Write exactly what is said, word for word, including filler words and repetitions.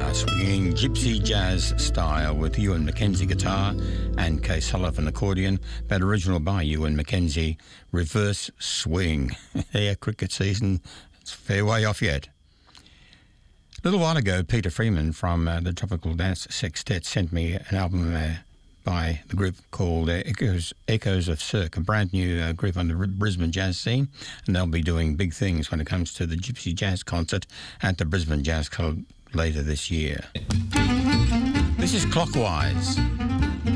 uh, swinging gypsy jazz style with Ewan Mackenzie guitar and Kay Sullivan accordion, that original by Ewan Mackenzie, Reverse Swing. Yeah, cricket season, it's a fair way off yet. A little while ago, Peter Freeman from uh, the Tropical Dance Sextet sent me an album uh, by the group called uh, Echoes, Echoes of Cirque, a brand new uh, group on the Brisbane jazz scene, and they'll be doing big things when it comes to the Gypsy Jazz concert at the Brisbane Jazz Club later this year. This is Clockwise.